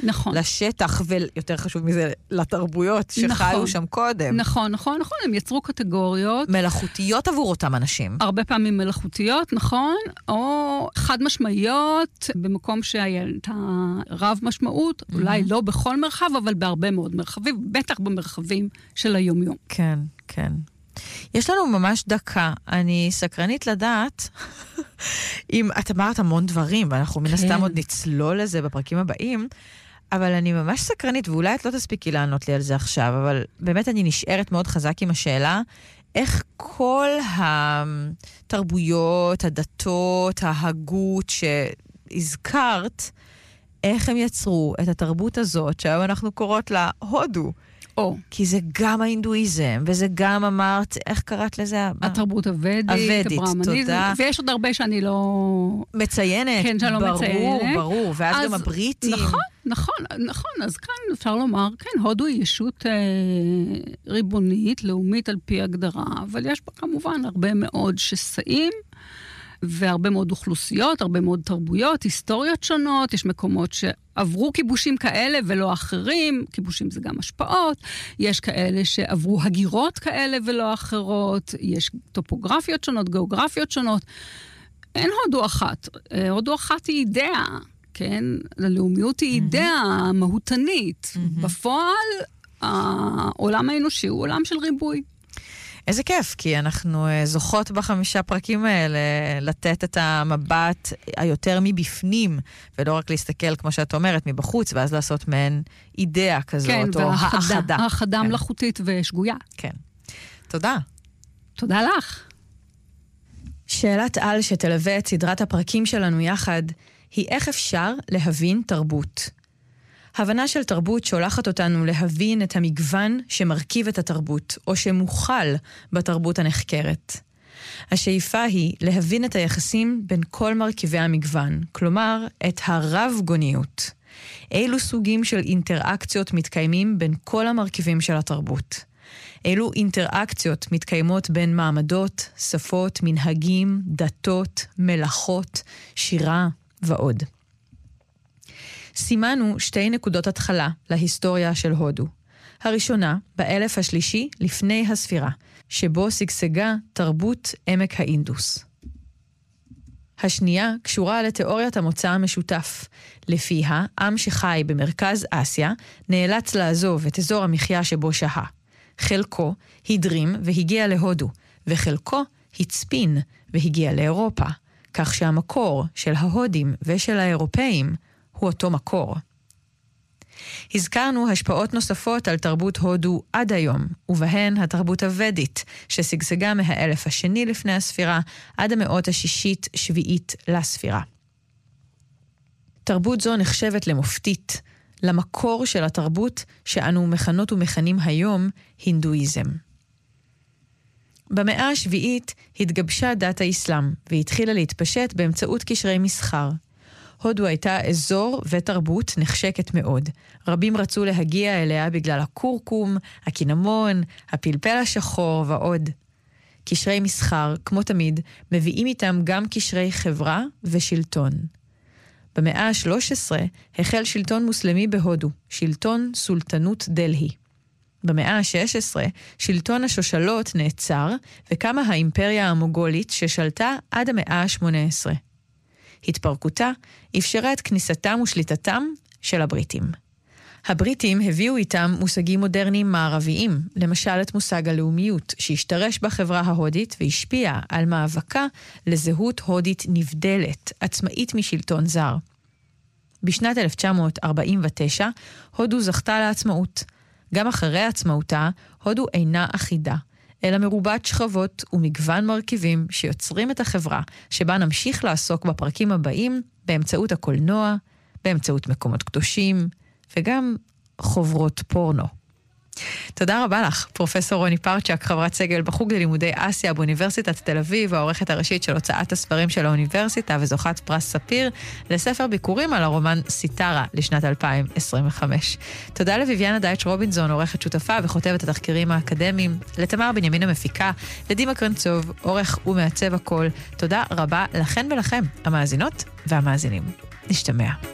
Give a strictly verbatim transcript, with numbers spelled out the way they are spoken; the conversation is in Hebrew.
נכון. לשטח, ויותר חשוב מזה, לתרבויות שחיו נכון. שם קודם. נכון, נכון, נכון, הם יצרו קטגוריות. מלאכותיות עבור אותם אנשים. הרבה פעמים מלאכותיות, נכון, או חד משמעיות, במקום שהייתה רב משמעות, mm-hmm. אולי לא בכל מרחב, אבל בהרבה מאוד מרחבים, בטח במרחבים של היום-יום. כן, כן. יש לנו ממש דקה. אני סקרנית לדעת אם את אמרת המון דברים, ואנחנו מן הסתם עוד נצלול לזה בפרקים הבאים, אבל אני ממש סקרנית, ואולי את לא תספיקי לענות לי על זה עכשיו, אבל באמת אני נשארת מאוד חזק עם השאלה, איך כל התרבויות, הדתות, ההגות שהזכרת, איך הם יצרו את התרבות הזאת, שהיום אנחנו קוראות לה הודו. או. כי זה גם ההינדואיזם, וזה גם אמרת, איך קראת לזה? התרבות הוודית, הוודית, תודה. ויש עוד הרבה שאני לא... מציינת. כן, שאני לא ברור, מציינת. ברור, ברור. ואז אז, גם הבריטים. נכון, נכון, נכון. אז כאן אפשר לומר, כן, הודו היא ישות אה, ריבונית, לאומית על פי הגדרה, אבל יש בה כמובן הרבה מאוד שסעים, והרבה מאוד אוכלוסיות, הרבה מאוד תרבויות, היסטוריות שונות, יש מקומות שעברו כיבושים כאלה ולא אחרים, כיבושים זה גם השפעות, יש כאלה שעברו הגירות כאלה ולא אחרות, יש טופוגרפיות שונות, גיאוגרפיות שונות, אין הודו אחת, הודו אחת היא אידאה, כן? הלאומיות היא אידאה מהותנית, בפועל העולם האנושי הוא עולם של ריבוי. איזה כיף, כי אנחנו זוכות בחמישה פרקים האלה לתת את המבט היותר מבפנים, ולא רק להסתכל, כמו שאת אומרת, מבחוץ, ואז לעשות מהן אידאה כזאת, כן, או האחדה. כן, והאחדה מלאכותית ושגויה. כן. תודה. תודה לך. שאלת על שתלווה את סדרת הפרקים שלנו יחד, היא איך אפשר להבין תרבות. הבנה של תרבות שולחת אותנו להבין את המגוון שמרכיב את התרבות, או שמוכל בתרבות הנחקרת. השאיפה היא להבין את היחסים בין כל מרכיבי המגוון, כלומר, את הרב-גוניות. אילו סוגים של אינטראקציות מתקיימים בין כל המרכיבים של התרבות. אילו אינטראקציות מתקיימות בין מעמדות, שפות, מנהגים, דתות, מלאכות, שירה ועוד. סימנו שתי נקודות התחלה להיסטוריה של הודו. הראשונה, באלף השלישי לפני הספירה, שבו סגסגה תרבות עמק האינדוס. השנייה קשורה לתיאוריית המוצא המשותף, לפיה עם שחי במרכז אסיה נאלץ לעזוב את אזור המחיה שבו שהה. חלקו הדרים והגיע להודו, וחלקו הצפין והגיע לאירופה, כך שהמקור של ההודים ושל האירופאים הוא אותו מקור. הזכרנו השפעות נוספות על תרבות הודו עד היום, ובהן התרבות הוודית, ששגשגה מהאלף השני לפני הספירה עד המאות השישית שביעית לספירה. תרבות זו נחשבת למופתית, למקור של התרבות שאנו מכנות ומכנים היום הינדואיזם. במאה השביעית התגבשה דת האסלאם, והתחילה להתפשט באמצעות קשרי מסחר. הודו הייתה אזור ותרבות נחשקת מאוד. רבים רצו להגיע אליה בגלל הקורקום, הקינמון, הפלפל השחור ועוד. קשרי מסחר, כמו תמיד, מביאים איתם גם קשרי חברה ושלטון. במאה ה-שלוש עשרה החל שלטון מוסלמי בהודו, שלטון סולטנות דלהי. במאה ה-שש עשרה שלטון השושלות נעצר, וקמה האימפריה המוגולית ששלטה עד המאה ה-שמונה עשרה. התפרקותה אפשרה את כניסתם ושליטתם של הבריטים. הבריטים הביאו איתם מושגים מודרניים מערביים, למשל את מושג הלאומיות, שהשתרש בחברה ההודית והשפיע על מאבקה לזהות הודית נבדלת, עצמאית משלטון זר. בשנת אלף תשע מאות ארבעים ותשע, הודו זכתה לעצמאות. גם אחרי עצמאותה, הודו אינה אחידה, אלא מרובת שכבות ומגוון מרכיבים שיוצרים את החברה, שבה נמשיך לעסוק בפרקים הבאים באמצעות הקולנוע, באמצעות מקומות קדושים, וגם חוברות פורנו. תודה רבה לך, פרופסור רוני פרצ'ק, חברת סגל בחוג ללימודי אסיה באוניברסיטת תל אביב, העורכת הראשית של הוצאת הספרים של האוניברסיטה וזוכת פרס ספיר לספר ביקורים על הרומן סיטרה לשנת אלפיים עשרים וחמש. תודה לויביאנה דייטש רובינזון, עורכת שותפה וכותבת התחקירים האקדמיים, לתמר בנימין המפיקה, לדימה קרנצוב, עורך ומעצב הכל. תודה רבה לכן ולכם, המאזינות והמאזינים. נשתמע.